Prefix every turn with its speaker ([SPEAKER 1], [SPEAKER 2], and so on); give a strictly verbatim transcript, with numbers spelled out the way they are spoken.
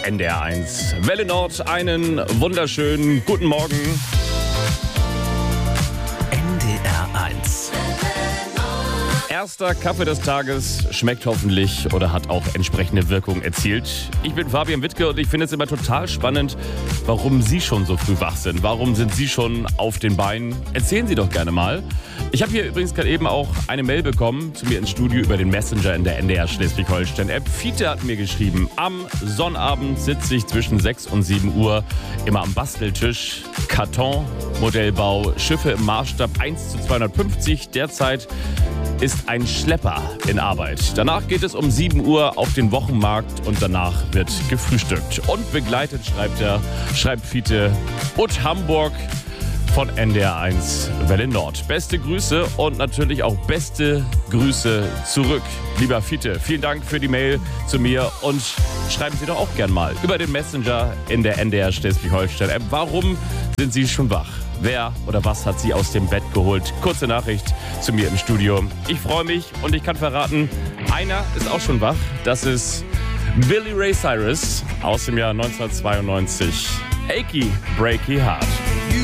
[SPEAKER 1] N D R eins Welle Nord, einen wunderschönen guten Morgen.
[SPEAKER 2] N D R eins.
[SPEAKER 1] Erster Kaffee des Tages schmeckt hoffentlich oder hat auch entsprechende Wirkung erzielt. Ich bin Fabian Wittke und ich finde es immer total spannend, warum Sie schon so früh wach sind. Warum sind Sie schon auf den Beinen? Erzählen Sie doch gerne mal. Ich habe hier übrigens gerade eben auch eine Mail bekommen zu mir ins Studio über den Messenger in der N D R Schleswig-Holstein-App. Fiete hat mir geschrieben, am Sonnabend sitze ich zwischen sechs und sieben Uhr immer am Basteltisch. Karton, Modellbau, Schiffe im Maßstab eins zu zweihundertfünfzig. Derzeit ist ein Schlepper in Arbeit. Danach geht es um sieben Uhr auf den Wochenmarkt und danach wird gefrühstückt. Und begleitet, schreibt er, schreibt Fiete, Ut Hamburg von N D R eins Welle Nord. Beste Grüße und natürlich auch beste Grüße zurück. Lieber Fiete, vielen Dank für die Mail zu mir und schreiben Sie doch auch gern mal über den Messenger in der N D R Schleswig-Holstein-App. Warum sind Sie schon wach? Wer oder was hat Sie aus dem Bett geholt? Kurze Nachricht zu mir im Studio. Ich freue mich und ich kann verraten, einer ist auch schon wach. Das ist Billy Ray Cyrus aus dem Jahr neunzehnhundertzweiundneunzig. Achy Breaky Heart.